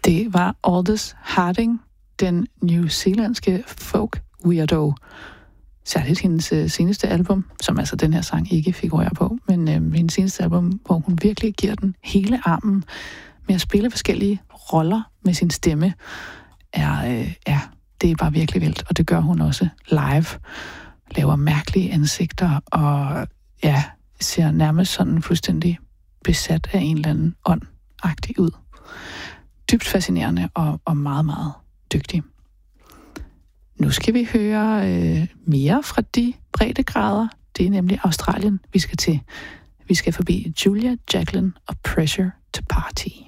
Det var Aldous Harding, den newzealandske folk weirdo. Særligt hendes seneste album, som altså den her sang ikke figurerer på, men hendes seneste album, hvor hun virkelig giver den hele armen med at spille forskellige roller med sin stemme, det er bare virkelig vildt, og det gør hun også live. Laver mærkelige ansigter, og ser nærmest sådan fuldstændig besat af en eller anden ånd-agtig ud. Dybt fascinerende og meget, meget dygtig. Nu skal vi høre mere fra de breddegrader. Det er nemlig Australien, vi skal til. Vi skal forbi Julia, Jacqueline og Pressure to Party.